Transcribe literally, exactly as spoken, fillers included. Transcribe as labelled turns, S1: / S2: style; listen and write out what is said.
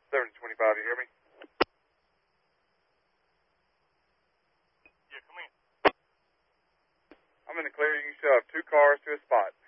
S1: seven twenty-five, you hear me?
S2: Yeah, come in.
S1: I'm in the clear. You can show up two cars to a spot.